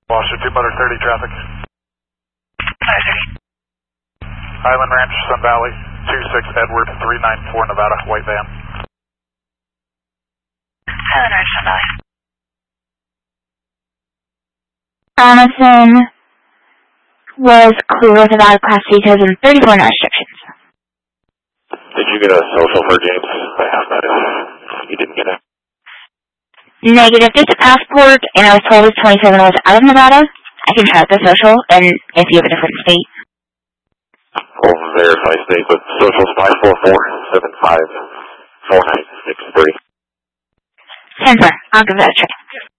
Washington, motor 30 traffic. Island Ranch, Sun Valley, 26 Edward, 394 Nevada, white van. Island Ranch, Sun Valley. Amazon was clear without Class C codes and 34 no restrictions. Did you get a social for James? I have that if you didn't get it. Negative, just a passport, and I was told it's 27 was out of Nevada. I can try the social, and if you have a different state. We'll verify state, but social's 544-75-4963. 10-4, I'll give that a try.